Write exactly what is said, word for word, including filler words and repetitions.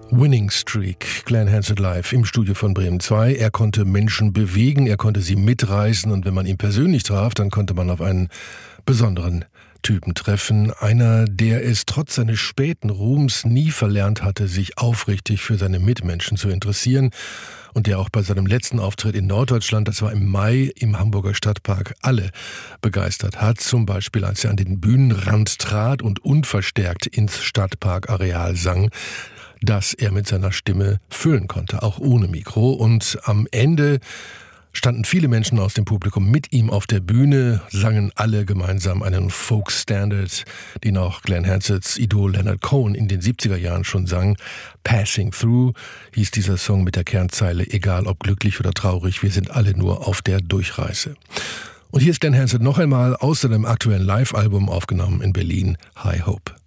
Winning Streak, Glen Hansard live im Studio von Bremen zwei. Er konnte Menschen bewegen, er konnte sie mitreißen und wenn man ihn persönlich traf, dann konnte man auf einen besonderen Typen treffen. Einer, der es trotz seines späten Ruhms nie verlernt hatte, sich aufrichtig für seine Mitmenschen zu interessieren und der auch bei seinem letzten Auftritt in Norddeutschland, das war im Mai im Hamburger Stadtpark, alle begeistert hat. Zum Beispiel, als er an den Bühnenrand trat und unverstärkt ins Stadtparkareal sang, das er mit seiner Stimme füllen konnte, auch ohne Mikro. Und am Ende standen viele Menschen aus dem Publikum mit ihm auf der Bühne, sangen alle gemeinsam einen Folk-Standard, den auch Glen Hansards Idol Leonard Cohen in den siebziger Jahren schon sang. Passing Through hieß dieser Song mit der Kernzeile, egal ob glücklich oder traurig, wir sind alle nur auf der Durchreise. Und hier ist Glen Hansard noch einmal aus seinem aktuellen Live-Album aufgenommen in Berlin, High Hope.